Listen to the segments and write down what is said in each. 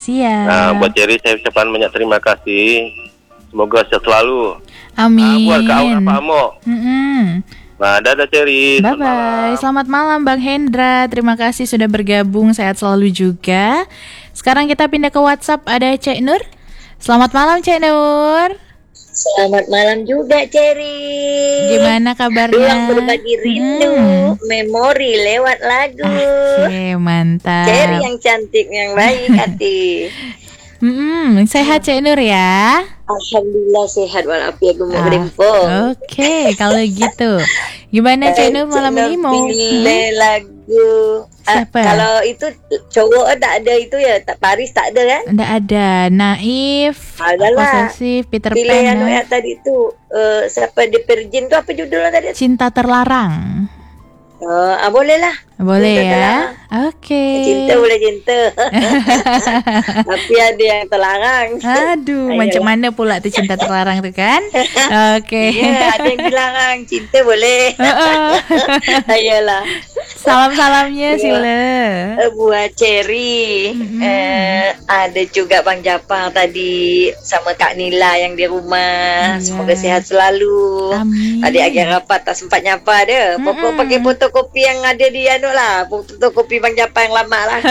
Siap. Buat Cherry saya ucapkan banyak terima kasih. Semoga sehat selalu. Amin. Buat Kak Aura Pak Amo. Dadah Cherry. Bye-bye. Selamat malam Bang Hendra. Terima kasih sudah bergabung. Sehat selalu juga. Sekarang kita pindah ke WhatsApp. Ada Cek Nur. Selamat malam Cek Nur. Selamat malam juga Cherry. Gimana kabarnya? Ruang berbagi rindu, memori lewat lagu. Oke, mantap. Cherry yang cantik, yang baik hati. Sehat Cek Nur ya. Alhamdulillah sehat walafiat gemuk rempong. Oke, kalau gitu. Gimana Cek Nur malam ini mau pilih lagu? Siapa? Kalau itu cowok tak ada itu ya, Paris tak ada kan? Tidak ada. Naif, posesif, Peter Pan. Pilih yang tadi itu siapa The Virgin tu apa judulnya tadi? Cinta Terlarang. Boleh lah. Boleh cinta ya. Oke. Cinta boleh cinta. Tapi ada yang terlarang. Aduh, macam mana pula tu cinta terlarang tu kan? Oke. Ya, ada yang dilarang. Cinta boleh. Ayolah. Salam-salamnya sila. Buat Cherry. Ada juga Bang Japar tadi sama Kak Nila yang di rumah. Semoga sehat selalu. Amin. Adik agak rapat tak sempat nyapa dia. Pokok pakai fotokopi yang ada di lah, fotokopi Bang Japar yang lama lah.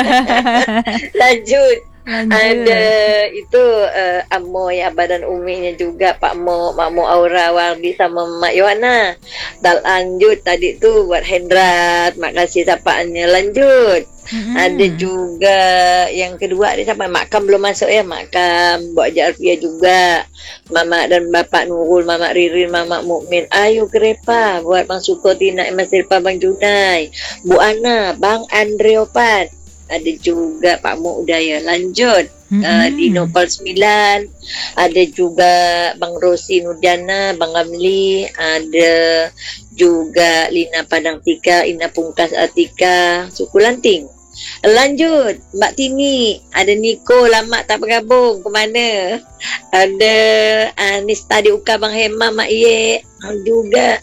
Lanjut. Ada itu Amo ya, badan uminya juga Pak Mo, Mak Mo Aura Wardi sama Mak Yohana. Dan lanjut tadi tu buat Hendra, makasih sapaannya. Lanjut. Ada juga yang kedua ni sampai Makam belum masuk ya, Makam buat Jarfia juga. Mamak dan Bapak Nurul, Mamak Ririn, Mamak Mukmin. Ayo Grepa buat Bang Suko, Tina, Mas Silpa, Bang Junai, Bu Ana, Bang Andreopan. Ada juga Pak Mu Udaya. Lanjut. Di Nopal 9 ada juga Bang Rosi Nurjana, Bang Ramli, ada juga Lina Padang Tika, Ina Pungkas Atika, Suku Lanting. Lanjut Mbak Tini, ada Niko lama tak bergabung ke mana, ada Anis tadi Uka, Bang Hema, Mak Iye juga.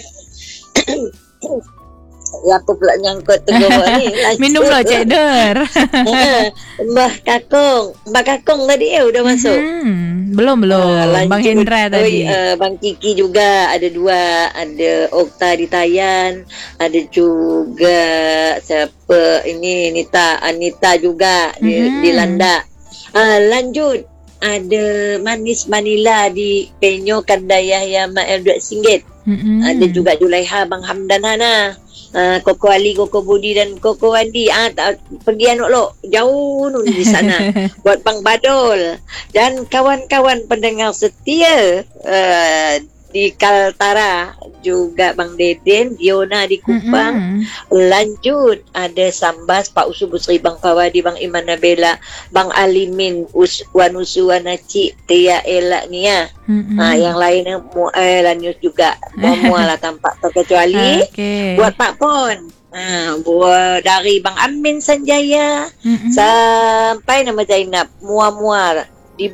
Apa pula nyangkut tu ni? Minum lah Cik Nur. Mbah Kakong tadi udah masuk. Belum. Bang Hendra tadi. Bang Kiki juga ada dua, ada Okta di Tayan, ada juga siapa ini Anita juga di Landa. Lanjut ada Manis Manila di Penyo Kandayah Yama RM2. Ada juga Julaiha, Bang Hamdan Hana, Koko Ali, Koko Budi dan Koko Wandi. Pergi lo jauh di sana. Buat Bang Badol dan kawan-kawan pendengar setia di Kaltara, juga Bang Deden, Diona di Kupang. Lanjut ada Sambas, Pak Usu Busri, Bang Fawadi, Bang Iman Nabela, Bang Alimin, Wanusu Wanaci, Tia Ela Nia. Yang lainnya Lanius juga semua lah tampak terkecuali. Buat Pak Pon, buat dari Bang Amin Sanjaya sampai nama Zainab, Muar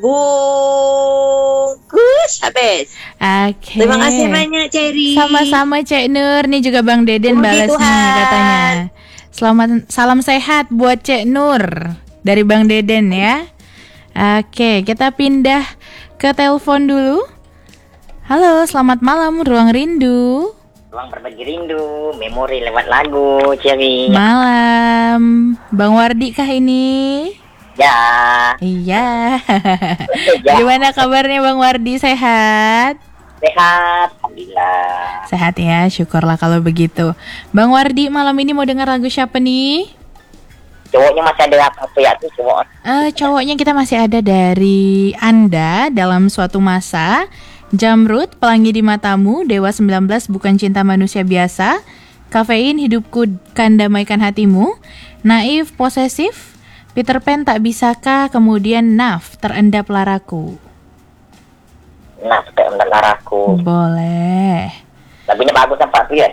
dibungkus habis. Terima kasih banyak Cherry. Sama-sama Cek Nur. Nih juga Bang Deden balas nih katanya. Salam sehat buat Cek Nur dari Bang Deden ya. Oke, kita pindah ke telepon dulu. Halo, selamat malam Ruang Rindu. Ruang berbagi rindu, memori lewat lagu, Cherry. Malam, Bang Wardi kah ini? Ya. Iya. Gimana kabarnya Bang Wardi, sehat? Sehat, alhamdulillah. Sehat ya, syukurlah kalau begitu. Bang Wardi, malam ini mau dengar lagu siapa nih? Cowoknya masih ada apa ya tuh cowok? Cowoknya kita masih ada dari Anda dalam suatu masa. Jamrud, Pelangi di Matamu, Dewa 19 Bukan Cinta Manusia Biasa, Kafein, Hidupku Kan Damaikan Hatimu, Naif, Posesif, Peter Pan, Tak Bisakah, kemudian Naf, Terendap Laraku. Naf, Terendap Laraku. Boleh. Lagunya bagus nampak tuh ya.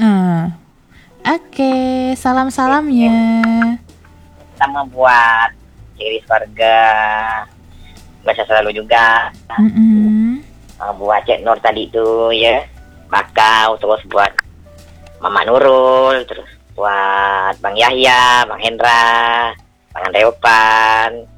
Oke, salam-salamnya. Sama buat Cherry Warga, bahasa selalu juga. Buat Cek Nur tadi tuh ya, Bakau, terus buat Mama Nurul, terus buat Bang Yahya, Bang Hendra, Bang Andreopan,